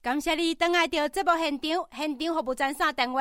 感谢你回来到节目现场，现场服务专线电话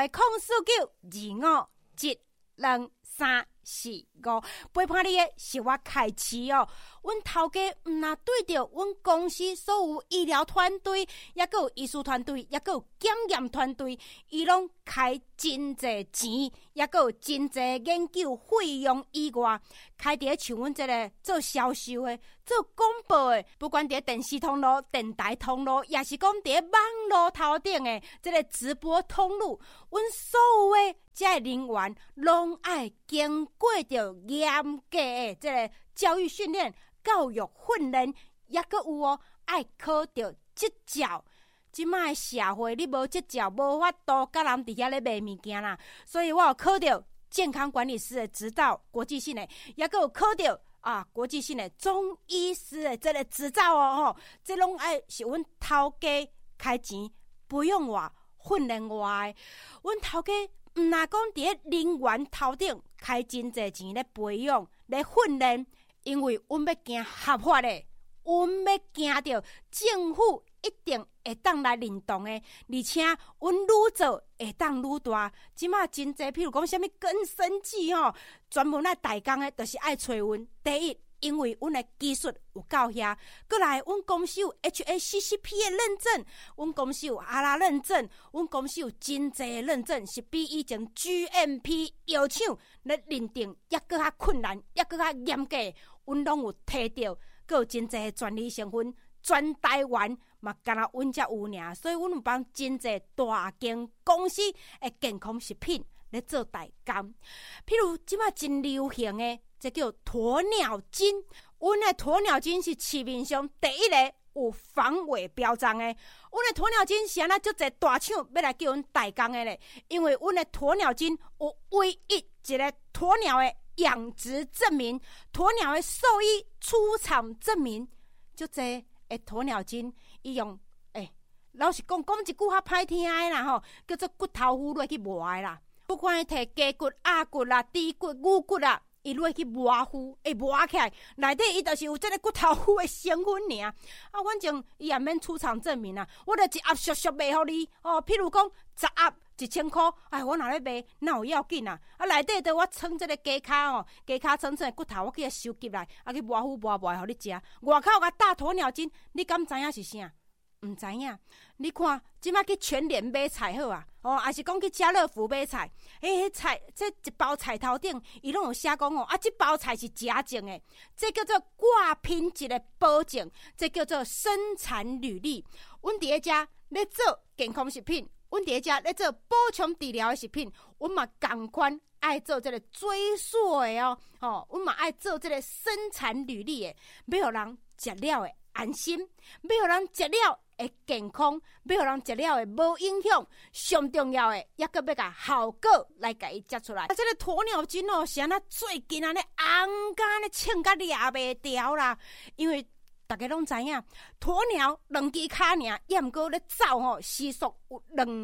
04925723445，陪伴你的是我凯琪哦。阮头家若对着阮公司所有医疗团队，也个有医师团队，也个有检验团队，伊拢开真济钱，也个有真济研究费用以外，开伫像阮这个做销售的、做广播的，不管伫电视通路、电台通路，也是讲伫网络头顶的这个直播通路，阮所有的这个人员拢爱经过着严格的这个教育训练、教育训练，也个有哦，爱考着执照。即摆社会你无执照，无法度甲人伫遐咧卖物件啦。所以我有考着健康管理师的执照，国际性的，也个有考着国际性的中医师的这个执照哦吼。这拢爱是阮头家开钱，不用我训练我的。阮头家毋若讲伫人员头顶开真济钱咧培养、咧训练，因为阮要行合法的，阮要行着政府一定会当来认同的，而且阮愈做会当愈大。即马真济，譬如讲什么根生剂吼，专门来代工的，就是爱找阮。第一，因为阮的技术有够遐；过来，阮公司有 HACCP 的认证，阮公司有阿拉认证，阮公司有真济的认证，是比以前 GMP 药厂咧认定也搁较困难，也搁较严格，阮拢有摕到，搁有真济的专利成分。全台湾嘛，干那阮才有尔，所以阮有帮真济大间公司的健康食品咧做代工。譬如即马真流行的，这叫鸵鸟精。阮的鸵鸟精是市面上第一个有防伪标章的。阮的鸵鸟精是安那足侪大厂要来叫阮代工的咧，因为阮的鸵鸟精有唯一一个鸵鸟的养殖证明、鸵鸟的兽医出厂证明，足侪。鸵鸟精，伊用老实讲一句较歹听的啦吼，叫做骨头糊落去磨的啦。不管摕鸡骨、鸭骨啦、猪骨、牛骨啦，伊落去磨糊，磨起来，内底伊就是有这个骨头糊的成分尔。反正伊也免出厂证明啊，我就一盒俗俗卖互你哦。譬如讲10盒1000块，我若咧卖，哪有要紧啊？内底着我称这个鸡脚哦，鸡脚称的骨头，我去收集来，去磨糊磨互你食。外口甲大鸵鸟精，你敢知影是啥？毋知影。你看，即摆去全联买菜好啊，还是讲去家乐福买菜？菜这一包菜头顶，伊拢有写讲哦，这包菜是假种的，这叫做挂品质的保证，这叫做生产履历。阮伫遮咧做健康食品。阮伫遮咧做补充治疗的食品，阮嘛同款爱做这个追溯的哦，阮嘛爱做这个生产履历的，要互人食了的安心，要互人食了的健康，要互人食了的无影响，上重要的也搁要甲效果来甲伊食出来。这个鸵鸟精哦，是安那最近安尼红甲咧穿甲掠袂掉啦，因为大家拢知影，鸵鸟2只脚尔，也毋过咧走吼，时速有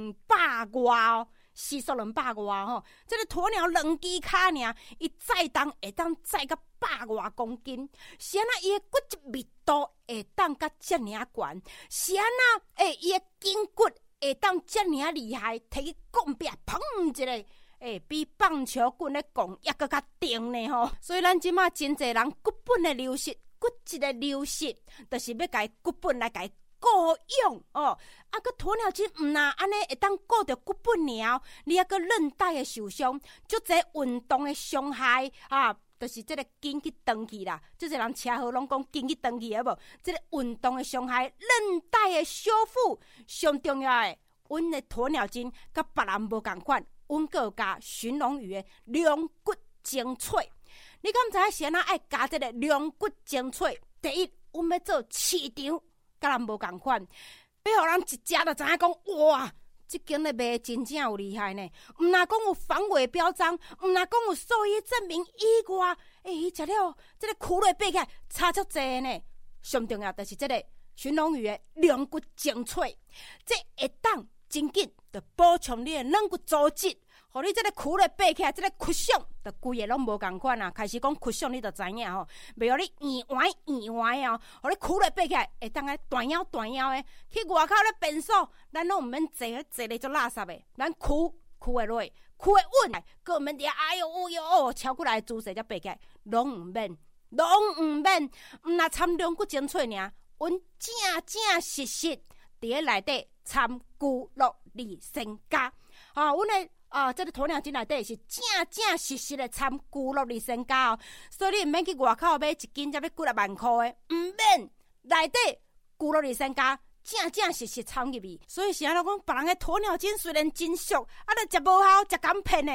200外哦，时速200外吼。这个鸵鸟2只脚尔，伊载重会当载到100外公斤，是安那伊的骨质密度会当甲遮尔悬，是安那伊的筋骨会当遮尔厉害，摕去摃壁，砰一个。比棒球棍咧摃也搁较重呢吼。所以咱即马真侪人骨本的流失。骨质的流失，就是要甲伊骨本来甲伊固养哦。个鸵鸟精毋若安尼会当顾着骨本尔，你还个韧带的受伤，足侪运动的伤害就是这个筋去长去啦。足侪人车祸拢讲筋去长去，好无？这个运动的伤害，韧带的修复，上重要的，阮的鸵鸟精甲别人无共款，阮个有加寻龙鱼的龙骨精粹。你敢知影是安那爱加这个龙骨精粹？第一，阮要做市场，甲人无共款，要互人一食就知影讲哇，这间咧卖真正有厉害呢。毋若讲有防伪标章，毋若讲有兽医证明以外，伊食了这个苦类爬起来差足济呢。上重要就是这个寻龙鱼的龙骨精粹，这会当真紧就补充你的软骨组织， 互你这个跍咧爬起来，这个屈伤，就规个拢无共款啊。开始讲屈伤，你就知影吼，袂互你圆歪圆歪哦，互你跍咧爬起来，会当个断腰断腰的，去外口咧变数，咱拢毋免坐咧做垃圾的，咱跍会落，跍会稳，个毋免伫哎呦哦哟哦，超过来的姿势才爬起来，拢毋免，毋若参两骨精粹尔，阮正实伫咧内底参骨落里身家，阮的。这个鸵鸟精内底是正实的参骨落里身家哦，所以你毋免去外口买一斤才要几啊万块的，毋免内底骨落里身家正实参入去。所以是安怎讲，别人的鸵鸟精虽然真俗，就食无效，食敢骗的。